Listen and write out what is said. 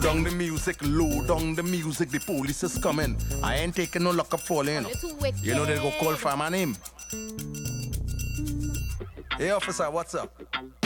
Down the music, low down the music, the police is coming. I ain't taking no luck up falling. You know they go call for my name. Hey officer, what's up?